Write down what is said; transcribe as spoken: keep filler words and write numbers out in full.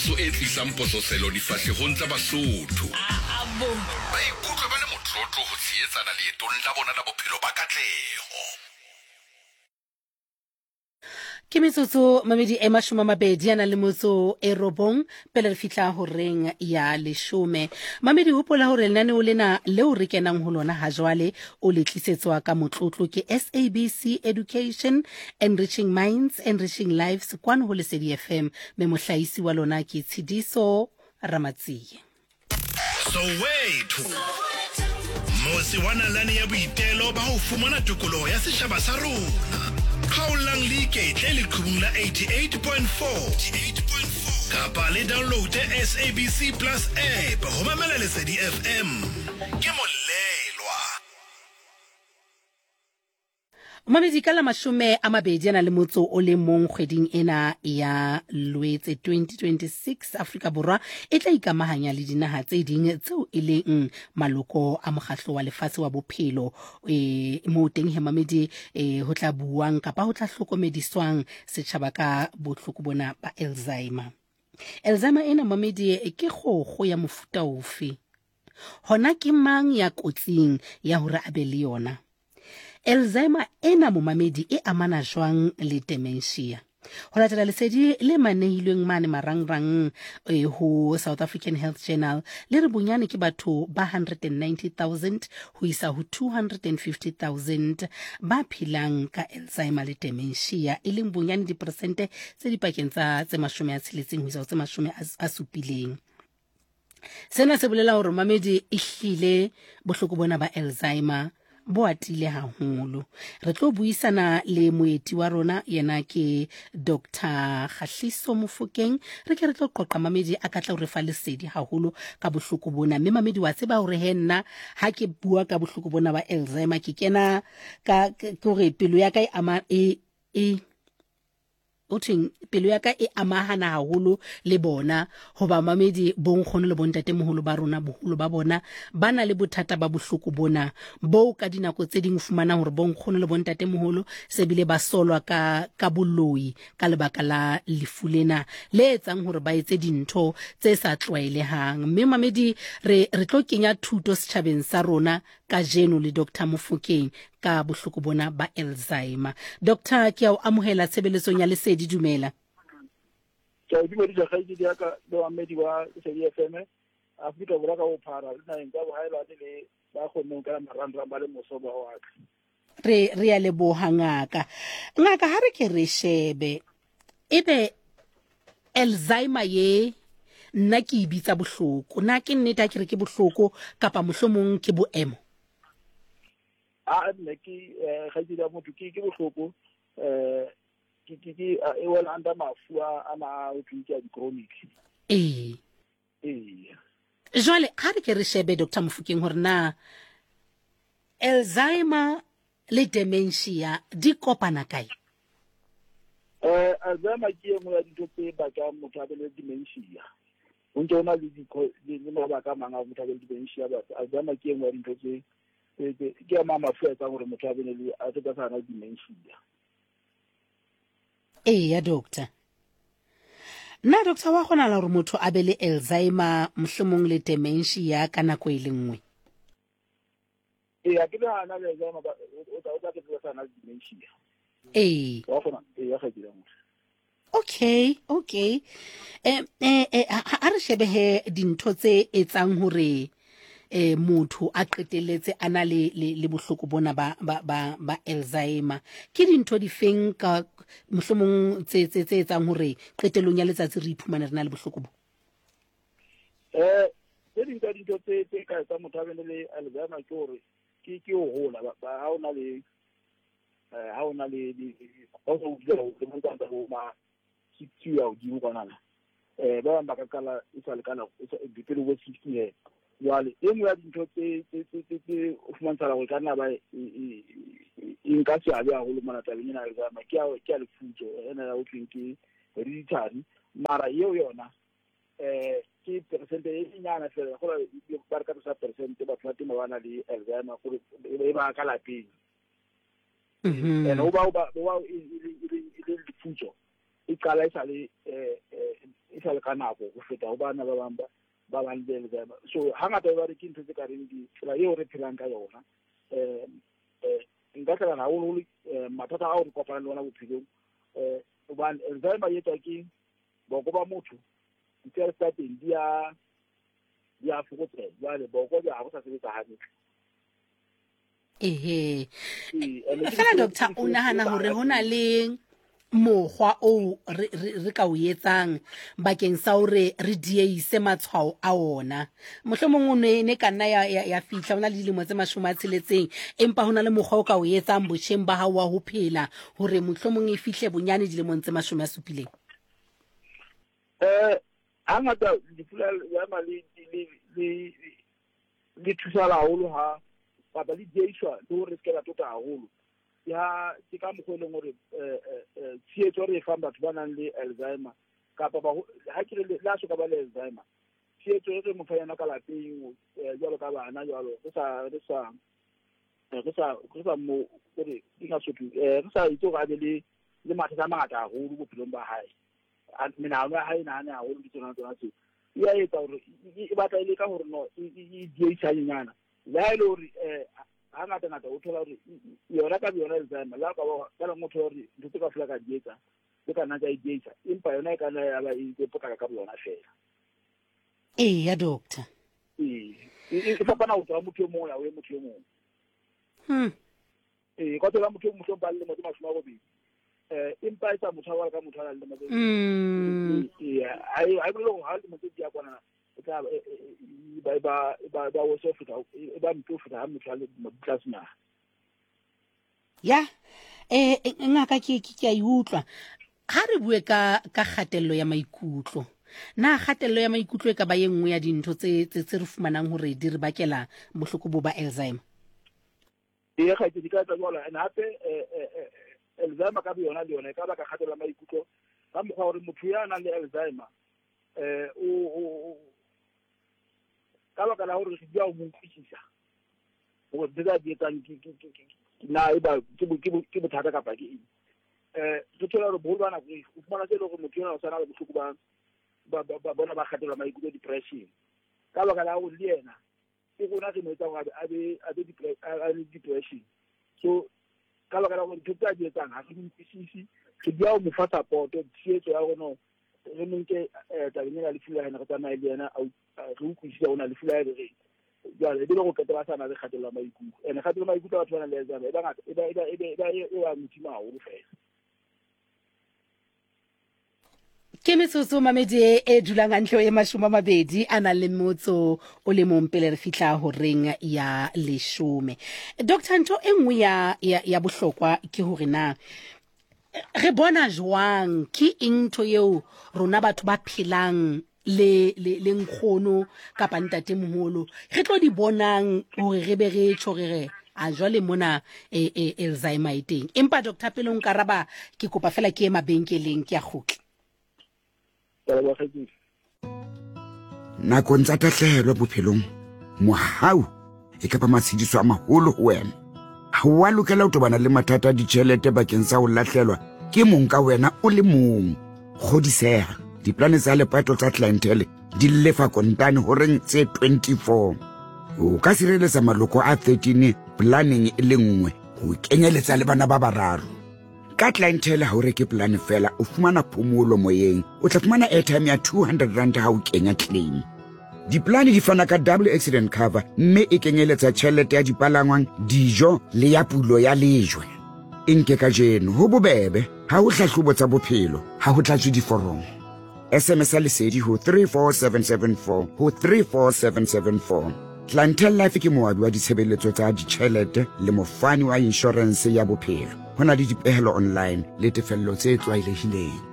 kgaso e tlisang pososelo difahlegong tsa Basotho. Ba ikutlwa ba le motlotlo ho tsheetsana leetong la bona la bophelo ba katleho. Ke metsotso mamedi e mashome a mabedi yana le motso e robong pele re fihla ho reng ya leshome. Mamedi hopola hore lenane o lena leo re kenang ho lona ha jwale o le tlisetswa ka motlotlo ke S A B C Education, Enriching Minds, Enriching Lives kwano ho Lesedi F M, me mohlaisi wa lona ke Tshidiso Ramatsi. Soweto Mosi wana lani ya boitelo ba ho fumana tokoloho ya setjhaba sa rona. Khaolang like tle le khumung la eighty-eight point four kapa le download S A B C Plus app ho mamela Lesedi F M ke molelwa. Mamedi ka la mashome a mabedi yana le motso o le mong kgweding ena ya Loetse twenty twenty-six, Afrika Borwa e tla ikamahanya le dinaha tse ding tseo e leng maloko a mokgatlo wa lefatshe wa bophelo e mo teng he mamedi e ho tla buang kapa ho tla hlokomediswang setjhaba ka bohloko bona ba Alzheimer. Alzheimer ena mamedi e ke kgokgo ya mofuta ofe? Hona ke mang ya kotsing ya hore a be le yona? Alzheimer ena momamedi e amana jwang le dementia? Ho latela lesedi le manehilweng mane marangrang eh, ho South African Health Journal le re bonyane ke batho ba one hundred ninety thousand ho isa ho two hundred fifty thousand ba phelang ka Alzheimer le dementia, e leng bonyane diperesente tse dipakeng tsa tse mashome a tsheletseng ho isa ho tse mashome a supileng. Sena se bolela hore mamedi e hlile bohloko bona ba Alzheimer bo atile haholo. Re tlo buisana le moeti wa rona yena ke Doctor Khatliso Mofokeng, re ke re tlo qoqa mamedi a ka tla re fa lesedi haholo ka bohloko bona. Mme mamedi wa tseba hore he nna ha ke bua ka bohloko bona ba Alzheimer ke kena ka gore pelo ya ka e ama e e uthing pelo ya ka e amahana haholo le bona hoba mamedi bonkgono le bontate moholo ba rona boholo ba bona bana le bothata ba bohloko bona bo ka dinako tse ding fumana hore bonkgono le bontate moholo se bile ba solwa ka ka boloi ka lebaka la lefu lena le etsang hore ba etse dintho tse sa tlwaelehang. Mme mamedi re re tlo kenya thuto setjhabeng sa rona ka jeno le Doctor Mofokeng ka bohloko bona ba Alzheimer. Doctor ke a amohela tshebeletsong ya Lesedi, dumela. Ke a dumedisa kgaitsedi ya ka le mamedi wa Lesedi F M Afrika Borwa ka bophara le naheng tsa bohaelwane le ba kgonneng ka marangrang ba le mosobo wa ka. Re re ya leboha ngaka. Ngaka ha re ke re shebe ebe Alzheimer ye nna ke ibitsa bohloko, na ke nnete ha ke re ke bohloko kapa mohlomong ke boemo? A nne ke kgaitsedi ya motho ke ke bohloko eh ke ke ke e wela under mafu a ma o tshwitsa di chronic. Eh eh jwale ha re ke re shebe Doctor Mofokeng hore na Alzheimer le dementia di kopana kae? eh Alzheimer ke engwe ya dintho tse bakang motho a be le dementia. Ho ntse hona le di le mabaka a mang a motho a be le dementia, but Alzheimer ke engwe ya dintho tse ke a mafu a etsang hore motho a be le a tse ka sana dementia. Eh ya doctor. Na doctor wa gona la hore motho a be le Alzheimer mohlomong le dementia ka nako e le nngwe? Eh a ke bana le Alzheimer o tla o tla ke tsa sana dementia. Eh Wa gona eh ya kgaitsedi ya motho. Okay, okay. Eh eh ha re shebe he dintho tse etsang hore eh motho a qetelletse ana le le bohloko bona ba ba ba Alzheimer, ke dintho di feng ka mohlomong tse tse tse etsang hore qetellong ya letsatsi re iphumana rena le bohloko bo? Eh tse ding tsa dintho tse tse ka etsa motho a be le Alzheimer ke hore ke ke ho hola ba ha ona le eh ha ona le ho ho le mo tsanta ho ma sixty ya o di bona na eh ba ba ka kala isa le kana di pele go sixty ye jwale e mo ya dintho tse tse tse tse o fumantsa go kana ba e nka se a ya go le mona tabeng ena ga ma ke a ke a le futso ena ya o tlinki hereditary mara yeo yona eh ke percent e nyana fela go ba ka sa percent ba tlhati mo bana le Alzheimer go e ba ka lapeng. Mhm. And o ba o ba o e le futso e qala e sa le e sa le ka nako go feta go bana ba bang ba ba le Alzheimer. So hangata ba re ke ntse tse ka reng di tsela eo re phelang ka yona eh eh nka tla na o le mathata a o re kopana le ona bophelong eh ba Alzheimer e etsa ke boko ba motho di tsa teng di a di a fokotsa jwale boko ja go sa sebetsa hantle. Ehe fela doctor o nahana hore hona le mokgwa o re re ka o etsang bakeng sa hore re dieise matshwao a ona mohlomong o ne kana ya ya fihla ona le dilemo tse mashome a tsheletseng empa hona le mokgwa o ka o etsang botjheng ba hao wa ho phela hore mohlomong e fihle bonyane dilemong tse mashome a supileng? eh hangata dipula ya mali le le le thusa la holo ha ba le dieswa le hore se ka tota haholo ya ke ka mogoleng hore eh tsietso re fa batho ba nang le Alzheimer kapa ba ha ke le la so ka ba le Alzheimer tsietso re mo fa yana ka lapeng jalo ka bana jalo re sa re sa re sa re sa mo hore dinga so eh re sa itse ga le le mathata a mangata haholo bophelong ba hae a mina ha hae na na haholo ditona tsona tse ya etsa hore e batla ile ka hore no e diesha nyana la ile hore eh hangata ngata o thola hore yona ka yona Alzheimer la ka ba ka motho hore ntse ka fela ka dietsa ke kana ja dietsa empa yona e kana ya ba e potaka ka bona fela. Eh ya doctor eh e fa bana o tswa motho mo ya we motho mo hm eh ka tsela motho mo ba le mo di mashoma go bi eh empa isa motho wa ka motho a le mo mm eh ai ai bolo ha le mo di ya kwana ka ba ba ba ba wo so futa ba mpo futa ha motho a le mo class na ya eh ngaka ke ke a iutlwa ha re bue ka ka khatello ya maikutlo na khatello ya maikutlo e ka ba yengwe ya dintho tse tse re fumanang hore di re bakela bohloko bo ba Alzheimer? e ga ke di ka tsa jwala ena hape eh Alzheimer ka yona le yona ka ba ka khatello ya maikutlo ka mokgwa hore motho ya nang le Alzheimer eh o ka ba kana hore di a mo nkwisisa o de da di tsang ki ki ki na e ba ke bo ke bo thata ka pa ke eh ke tsela re bo bana go o fumana se le go motho yana o sana le bohloko ba ba ba bona ba khatela maikutlo depression ka ba kana go le yena ke gona ke mo etsa go a be a be depression so ka ba kana go ntse di etsang ha ke nkwisisi ke dia o mo fa support tsietso ya gona re nke ta benya le fila hena go tsamaela le yena re ukwisisa ona le fila re jwale e be go ketela sana le khatela maikutlo ene khatela maikutlo a tswana le Alzheimer e ba ngata e ba e ba e ba e wa mutima o fela. Ke metsotso mamedi e dulang antlo e mashome a mabedi a nang le motso o le mong pele re fihla ho reng ya leshome. Doctor Nto e nngwe ya ya bohlokwa ke hore na re bona jwang ke intho yeo rona batho ba phelang le le le nkgono kapa ntate moholo re tlo di bonang hore re be re tshorere a jwale mona e Alzheimer e teng empa Doctor pele o nkaraba ke kopa fela ke ema benkeleng ke a khutla nakong tsa tahlehelo bophelong mohau e ka ba matshidiso a maholo ho wena ha wa lokela ho tobana le mathata a ditjhelete bakeng sa ho lahlelwa ke mong ka wena o le mong kgodiseha diplane tsa lepato tsa clientele di lefa kontane ho reng tse twenty-four o ka sireletsa maloko a thirteen planning e le nngwe ho kenyeletsa le bana ba bararo ka clientele ha o reke plan fela o fumana phomolo moyeng o tla fumana airtime ya two hundred rand ha o kenya claim diplane di fana ka double accident cover mme e kenyeletsa tjhelete ya dipalangwang dijo le ya pulo ya lejwe inke ka jeno ho bobebe ha o hlahlobo tsa bophelo ha ho tlatswe diforomo S M S lesedi ho three four seven seven four ho three four seven seven four Clientele Life ke moabi wa ditshebeletso tsa ditjhelete le mofani wa insurance ya bophelo hona le dipehelo online le tefello tse tlwaelehileng.